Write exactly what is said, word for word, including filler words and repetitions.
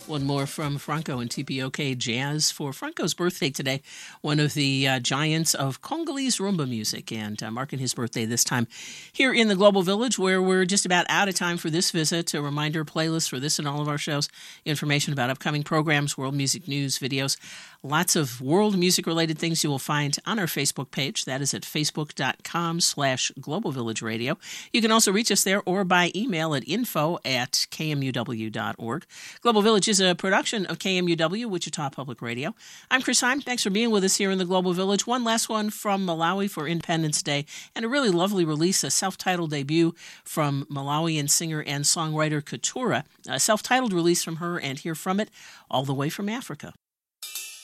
One more from Franco and T P O K Jazz for Franco's birthday today, one of the uh, giants of Congolese rumba music, and uh, marking his birthday this time here in the Global Village, where we're just about out of time for this visit. A reminder, playlists for this and all of our shows, information about upcoming programs, world music news, videos, lots of world music-related things you will find on our Facebook page. That is at facebook.com slash Global Village Radio. You can also reach us there or by email at info at kmuw.org. Global Village is a production of K M U W, Wichita Public Radio. I'm Chris Heim. Thanks for being with us here in the Global Village. One last one from Malawi for Independence Day, and a really lovely release, a self-titled debut from Malawian singer and songwriter Keturah. A self-titled release from her, and hear from it all the way from Africa.